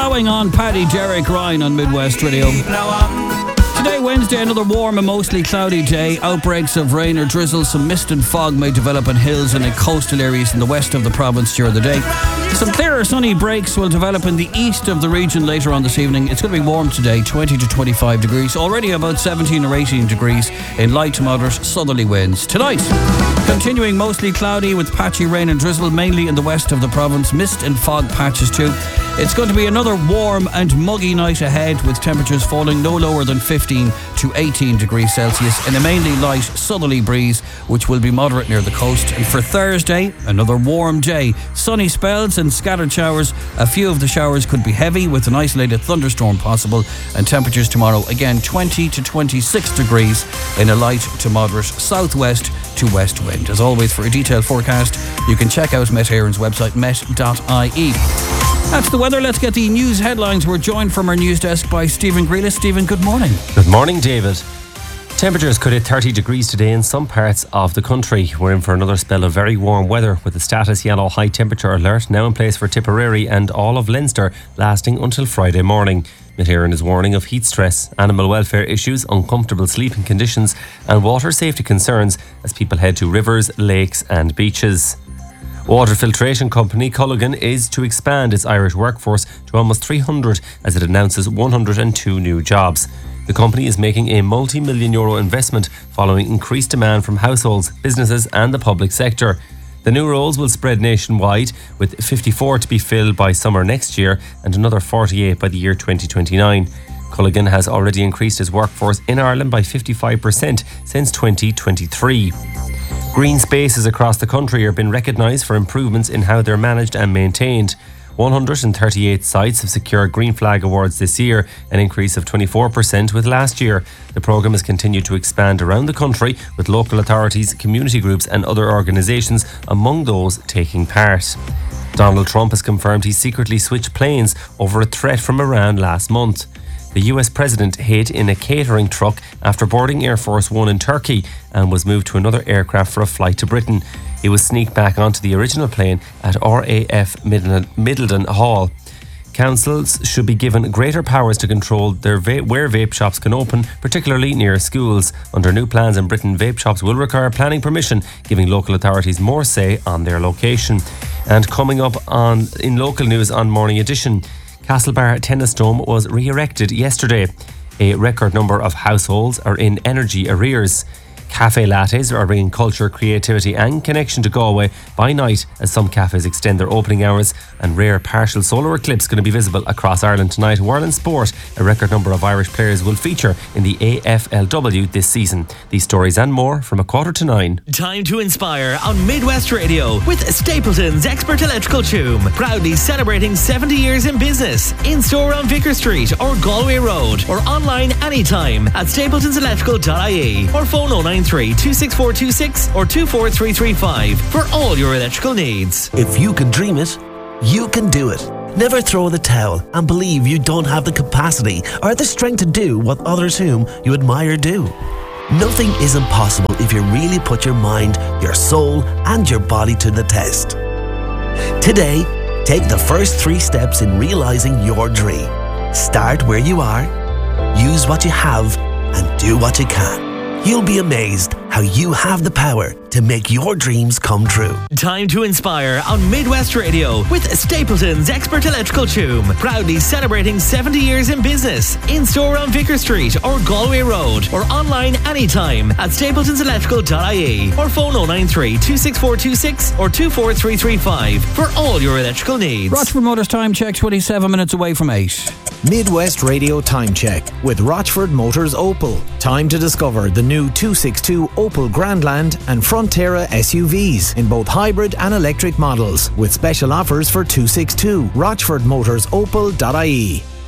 Blowing on Paddy, Derek Ryan on Midwest Radio. Today, Wednesday, another warm and mostly cloudy day. Outbreaks of rain or drizzle. Some mist and fog may develop in hills and in coastal areas in the west of the province during the day. Some clearer sunny breaks will develop in the east of the region later on this evening. It's going to be warm today, 20 to 25 degrees. Already about 17 or 18 degrees in light to moderate southerly winds. Tonight, continuing mostly cloudy with patchy rain and drizzle, mainly in the west of the province. Mist and fog patches too. It's going to be another warm and muggy night ahead, with temperatures falling no lower than 15 to 18 degrees Celsius in a mainly light southerly breeze, which will be moderate near the coast. And for Thursday, another warm day. Sunny spells and scattered showers. A few of the showers could be heavy, with an isolated thunderstorm possible. And temperatures tomorrow, again 20 to 26 degrees in a light to moderate southwest to west wind. As always, for a detailed forecast, you can check out Met Éireann's website, met.ie. That's the weather. Let's get the news headlines. We're joined from our news desk by Stephen Grealis. Stephen, good morning. Good morning, David. Temperatures could hit 30 degrees today in some parts of the country. We're in for another spell of very warm weather, with the status yellow high temperature alert now in place for Tipperary and all of Leinster, lasting until Friday morning. Met Éireann is warning of heat stress, animal welfare issues, uncomfortable sleeping conditions and water safety concerns as people head to rivers, lakes and beaches. Water filtration company Culligan is to expand its Irish workforce to almost 300 as it announces 102 new jobs. The company is making a multi-million euro investment following increased demand from households, businesses and the public sector. The new roles will spread nationwide, with 54 to be filled by summer next year and another 48 by the year 2029. Culligan has already increased its workforce in Ireland by 55% since 2023. Green spaces across the country are being recognised for improvements in how they're managed and maintained. 138 sites have secured Green Flag Awards this year, an increase of 24% with last year. The programme has continued to expand around the country, with local authorities, community groups and other organisations among those taking part. Donald Trump has confirmed he secretly switched planes over a threat from Iran last month. The US president hid in a catering truck after boarding Air Force One in Turkey and was moved to another aircraft for a flight to Britain. He was sneaked back onto the original plane at RAF Middleton Hall. Councils should be given greater powers to control where vape shops can open, particularly near schools. Under new plans in Britain, vape shops will require planning permission, giving local authorities more say on their location. And coming up in local news on Morning Edition, Castlebar Tennis Dome was re-erected yesterday. A record number of households are in energy arrears. Cafe lattes are bringing culture, creativity and connection to Galway by night as some cafes extend their opening hours, and rare partial solar eclipse going to be visible across Ireland tonight. While in sport, a record number of Irish players will feature in the AFLW this season. These stories and more from 8:45. Time to inspire on Midwest Radio with Stapleton's Expert Electrical Tube, proudly celebrating 70 years in business. In store on Vicar Street or Galway Road, or online anytime at stapletonselectrical.ie, or phone 093-26426 or 24335 for all your electrical needs. If you can dream it, you can do it. Never throw in the towel and believe you don't have the capacity or the strength to do what others whom you admire do. Nothing is impossible if you really put your mind, your soul and your body to the test. Today, take the first 3 steps in realizing your dream. Start where you are, use what you have and do what you can. You'll be amazed how you have the power to make your dreams come true. Time to inspire on Midwest Radio with Stapleton's Expert Electrical Tube, proudly celebrating 70 years in business. In store on Vicar Street or Galway Road, or online anytime at stapletonselectrical.ie, or phone 093-26426 or 24335 for all your electrical needs. Rochford Motors time check, 27 minutes away from 8. Midwest Radio Time Check with Rochford Motors Opel. Time to discover the new 262 Opel Grandland and Frontera SUVs in both hybrid and electric models, with special offers for 262. RochfordMotorsOpel.ie.